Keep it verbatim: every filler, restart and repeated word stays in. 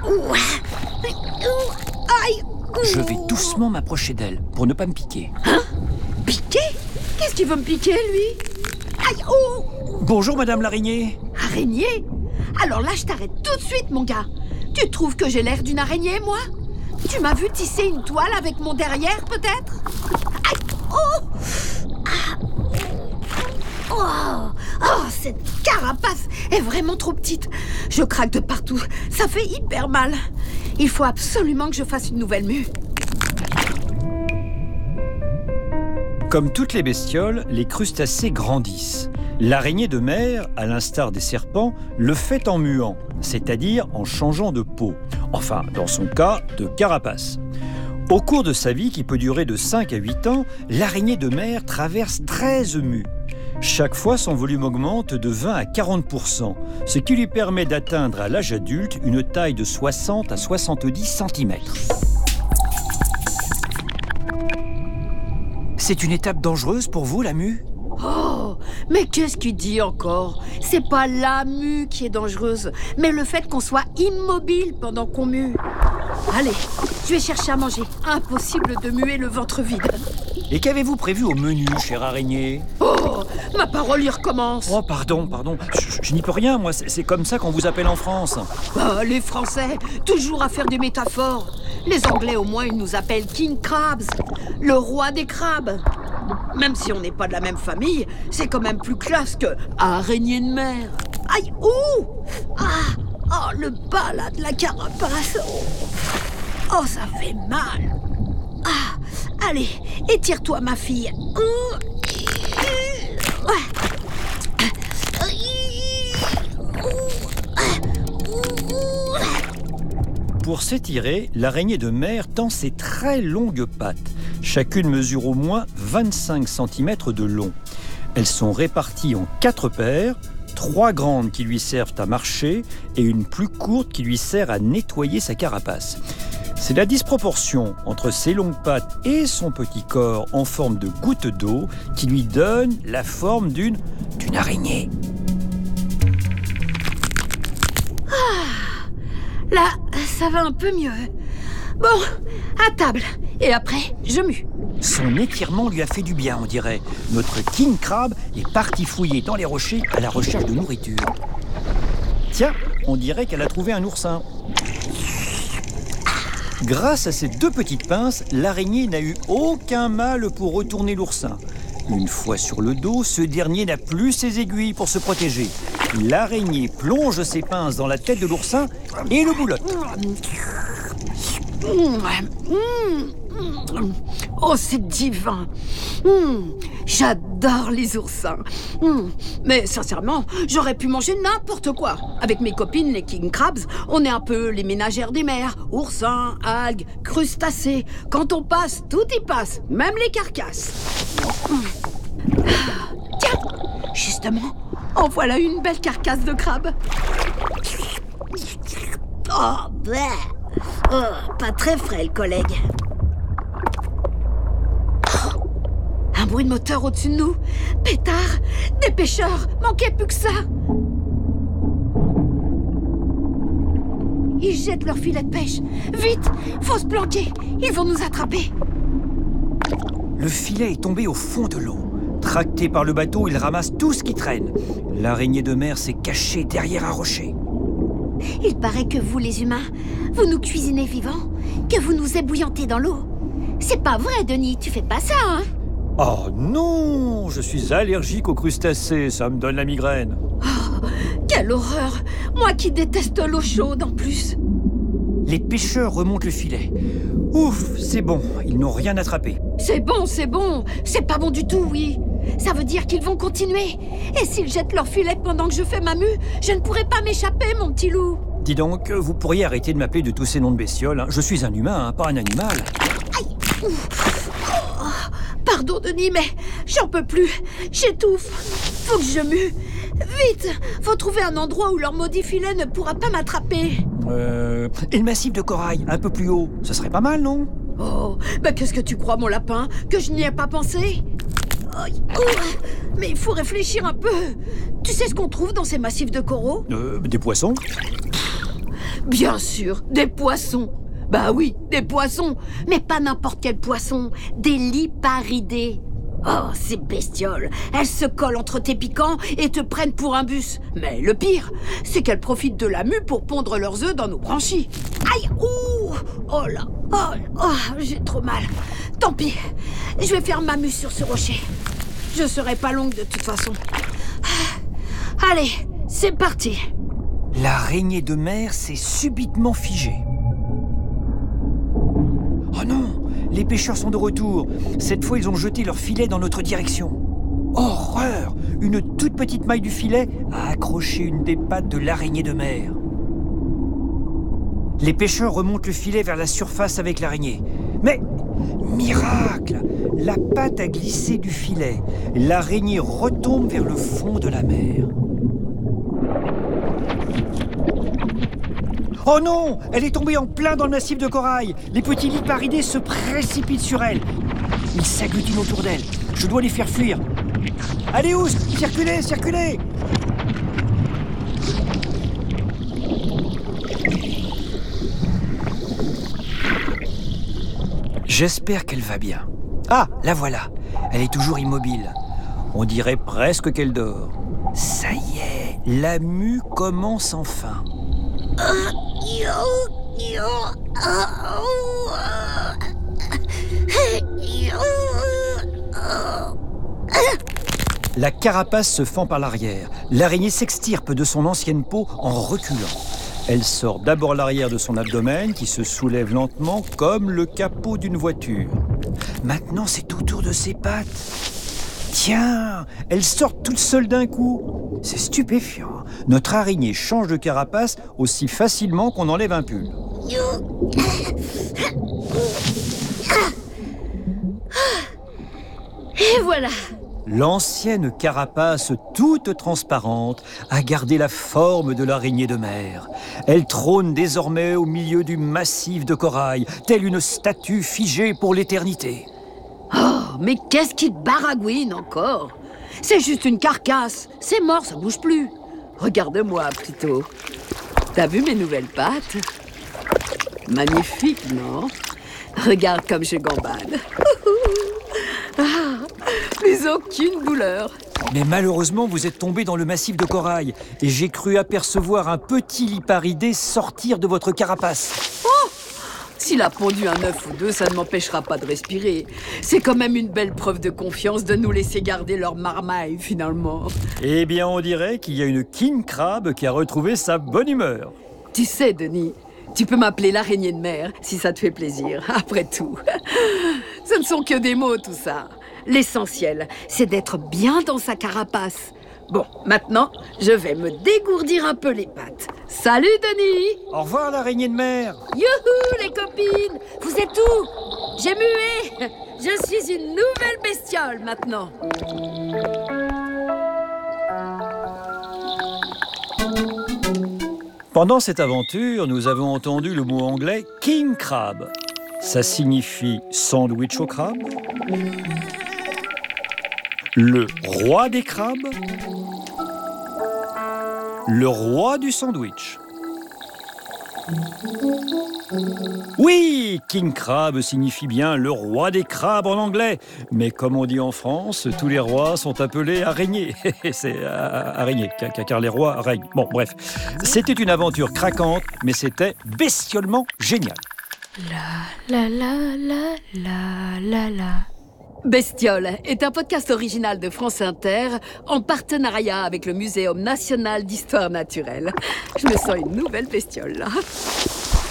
Aïe. Je vais doucement m'approcher d'elle pour ne pas me piquer. Hein? Piquer? Qu'est-ce qu'il veut me piquer, lui? Aïe, oh! Bonjour, madame l'araignée. Araignée? Alors là, je t'arrête tout de suite, mon gars. Tu trouves que j'ai l'air d'une araignée, moi? Tu m'as vu tisser une toile avec mon derrière, peut-être? Aïe, oh! Ah. Oh! Oh, cette carapace est vraiment trop petite. Je craque de partout. Ça fait hyper mal. Il faut absolument que je fasse une nouvelle mue. Comme toutes les bestioles, les crustacés grandissent. L'araignée de mer, à l'instar des serpents, le fait en muant, c'est-à-dire en changeant de peau. Enfin, dans son cas, de carapace. Au cours de sa vie, qui peut durer de cinq à huit ans, l'araignée de mer traverse treize mues. Chaque fois, son volume augmente de vingt à quarante pour cent, ce qui lui permet d'atteindre à l'âge adulte une taille de soixante à soixante-dix centimètres. C'est une étape dangereuse pour vous, la mue ? Oh, mais qu'est-ce qu'il dit encore? C'est pas la mue qui est dangereuse, mais le fait qu'on soit immobile pendant qu'on mue. Allez, je vais chercher à manger. Impossible de muer le ventre vide. Et qu'avez-vous prévu au menu, chère araignée ? Oh, ma parole y recommence. Oh, pardon, pardon. Je, je n'y peux rien, moi. C'est, c'est comme ça qu'on vous appelle en France. Oh, les Français, toujours à faire des métaphores. Les Anglais, au moins, ils nous appellent King Krabs, le roi des crabes. Même si on n'est pas de la même famille, c'est quand même plus classe que araignée de mer. Aïe, ouh! Ah, oh, le bas, là, de la carapace. Oh, oh ça fait mal. Ah, allez, étire-toi, ma fille. Pour s'étirer, l'araignée de mer tend ses très longues pattes. Chacune mesure au moins vingt-cinq centimètres de long. Elles sont réparties en quatre paires, trois grandes qui lui servent à marcher et une plus courte qui lui sert à nettoyer sa carapace. C'est la disproportion entre ses longues pattes et son petit corps en forme de goutte d'eau qui lui donne la forme d'une, d'une araignée. Ah, là, ça va un peu mieux. Bon, à table. Et après, je mue. Son étirement lui a fait du bien, on dirait. Notre King Crab est parti fouiller dans les rochers à la recherche de nourriture. Tiens, on dirait qu'elle a trouvé un oursin. Grâce à ses deux petites pinces, l'araignée n'a eu aucun mal pour retourner l'oursin. Une fois sur le dos, ce dernier n'a plus ses aiguilles pour se protéger. L'araignée plonge ses pinces dans la tête de l'oursin et le boulotte. Oh, c'est divin. Mmh, j'adore les oursins. Mmh, mais sincèrement, j'aurais pu manger n'importe quoi. Avec mes copines, les King Krabs, on est un peu les ménagères des mers. Oursins, algues, crustacés. Quand on passe, tout y passe, même les carcasses. Mmh. Tiens, justement, en voilà une belle carcasse de crabe. Oh, bleh. Oh, pas très frais, le collègue. Oh, un bruit de moteur au-dessus de nous. Pétard, des pêcheurs, manquait plus que ça. Ils jettent leur filet de pêche. Vite, faut se planquer. Ils vont nous attraper. Le filet est tombé au fond de l'eau. Tracté par le bateau, il ramasse tout ce qui traîne. L'araignée de mer s'est cachée derrière un rocher. Il paraît que vous, les humains, vous nous cuisinez vivants, que vous nous ébouillantez dans l'eau. C'est pas vrai, Denis, tu fais pas ça, hein? Oh non, je suis allergique aux crustacés, ça me donne la migraine. Oh, quelle horreur! Moi qui déteste l'eau chaude en plus. Les pêcheurs remontent le filet. Ouf, c'est bon, ils n'ont rien attrapé. C'est bon, c'est bon. C'est pas bon du tout, oui. Ça veut dire qu'ils vont continuer. Et s'ils jettent leur filet pendant que je fais ma mue, je ne pourrai pas m'échapper, mon petit loup. Dis donc, vous pourriez arrêter de m'appeler de tous ces noms de bestioles. Hein. Je suis un humain, hein, pas un animal. Aïe. Ouf. Oh, pardon, Denis, mais j'en peux plus. J'étouffe. Faut que je mue. Vite, faut trouver un endroit où leur maudit filet ne pourra pas m'attraper. Euh... Et le massif de corail, un peu plus haut. Ce serait pas mal, non? Oh, bah qu'est-ce que tu crois, mon lapin? Que je n'y ai pas pensé? Oh, mais il faut réfléchir un peu. Tu sais ce qu'on trouve dans ces massifs de coraux? Euh, des poissons? Bien sûr, des poissons. Bah oui, des poissons. Mais pas n'importe quel poisson. Des liparidés. Oh, ces bestioles. Elles se collent entre tes piquants et te prennent pour un bus. Mais le pire, c'est qu'elles profitent de la mue pour pondre leurs œufs dans nos branchies. Aïe, ouh, oh là, oh, oh, j'ai trop mal. Tant pis, je vais faire ma mue sur ce rocher. Je serai pas longue de toute façon. Allez, c'est parti. L'araignée de mer s'est subitement figée. Oh non, les pêcheurs sont de retour. Cette fois, ils ont jeté leur filet dans notre direction. Horreur! Une toute petite maille du filet a accroché une des pattes de l'araignée de mer. Les pêcheurs remontent le filet vers la surface avec l'araignée. Mais, miracle! La patte a glissé du filet. L'araignée retombe vers le fond de la mer. Oh non! Elle est tombée en plein dans le massif de corail. Les petits liparidés se précipitent sur elle. Ils s'agglutinent autour d'elle. Je dois les faire fuir. Allez, Ous, circulez, circulez! J'espère qu'elle va bien. Ah, la voilà. Elle est toujours immobile. On dirait presque qu'elle dort. Ça y est, la mue commence enfin. La carapace se fend par l'arrière. L'araignée s'extirpe de son ancienne peau en reculant. Elle sort d'abord l'arrière de son abdomen qui se soulève lentement comme le capot d'une voiture. Maintenant, c'est au tour de ses pattes. Tiens, elle sort toute seule d'un coup. C'est stupéfiant. Notre araignée change de carapace aussi facilement qu'on enlève un pull. Et voilà. L'ancienne carapace toute transparente a gardé la forme de l'araignée de mer. Elle trône désormais au milieu du massif de corail, telle une statue figée pour l'éternité. Oh, mais qu'est-ce qui te baragouine encore? C'est juste une carcasse. C'est mort, ça bouge plus. Regarde-moi plutôt. T'as vu mes nouvelles pattes? Magnifique, non? Regarde comme je gambade. Ah, plus aucune douleur. Mais malheureusement, vous êtes tombé dans le massif de corail et j'ai cru apercevoir un petit liparidé sortir de votre carapace. Oh! S'il a pondu un œuf ou deux, ça ne m'empêchera pas de respirer. C'est quand même une belle preuve de confiance de nous laisser garder leur marmaille, finalement. Eh bien, on dirait qu'il y a une king crab qui a retrouvé sa bonne humeur. Tu sais, Denis, tu peux m'appeler l'araignée de mer, si ça te fait plaisir, après tout. Ce ne sont que des mots, tout ça. L'essentiel, c'est d'être bien dans sa carapace. Bon, maintenant, je vais me dégourdir un peu les pattes. Salut, Denis! Au revoir, l'araignée de mer! Youhou, les copines! Vous êtes où? J'ai mué! Je suis une nouvelle bestiole, maintenant. Pendant cette aventure, nous avons entendu le mot anglais « king crab ». Ça signifie sandwich au crabe, le roi des crabes, le roi du sandwich. Oui, king crab signifie bien le roi des crabes en anglais. Mais comme on dit en France, tous les rois sont appelés araignées. C'est euh, araignée, car les rois règnent. Bon, bref. C'était une aventure craquante, mais c'était bestiolement génial. La la la la la la la. Bestiole est un podcast original de France Inter en partenariat avec le Muséum national d'histoire naturelle. Je me sens une nouvelle bestiole là.